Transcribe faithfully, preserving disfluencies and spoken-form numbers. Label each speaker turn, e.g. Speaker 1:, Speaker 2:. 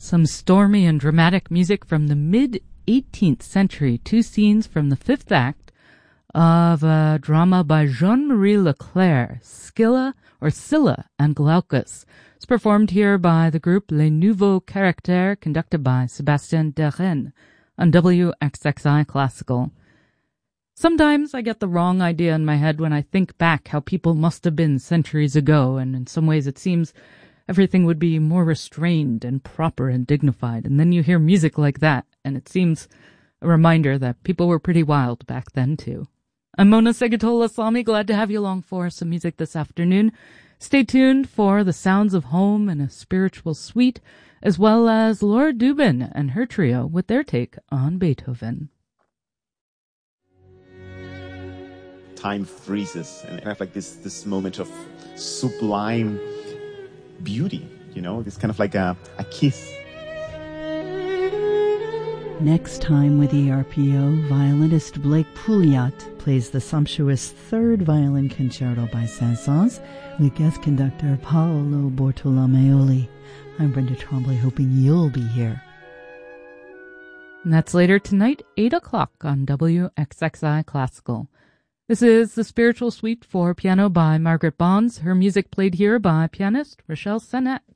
Speaker 1: Some stormy and dramatic music from the mid-eighteenth century, two scenes from the fifth act of a drama by Jean-Marie Leclerc, Scylla or Scylla and Glaucus. It's performed here by the group Les Nouveaux Caractères, conducted by Sébastien Derrenne on W X X I Classical. Sometimes I get the wrong idea in my head when I think back how people must have been centuries ago, and in some ways it seems everything would be more restrained and proper and dignified. And then you hear music like that, and it seems a reminder that people were pretty wild back then too. I'm Mona Segatola-Salmi, glad to have you along for some music this afternoon. Stay tuned for the sounds of home and a spiritual suite, as well as Laura Dubin and her trio with their take on Beethoven.
Speaker 2: Time freezes, and I have like this this moment of sublime beauty, you know, this kind of like a, a kiss.
Speaker 3: Next time with E R P O, violinist Blake Pouliot plays the sumptuous third violin concerto by Saint-Saëns with guest conductor Paolo Bortolomeoli. I'm Brenda Trombley, hoping you'll be here.
Speaker 1: And that's later tonight, eight o'clock on W X X I Classical. This is the Spiritual Suite for piano by Margaret Bonds. Her music played here by pianist Rochelle Sennett.